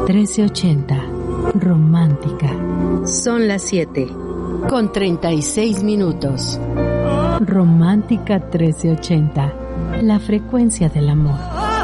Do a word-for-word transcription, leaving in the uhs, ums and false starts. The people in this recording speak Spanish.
trece ochenta. Romántica. Son las siete, con treinta y seis minutos. Romántica trece ochenta. La frecuencia del amor.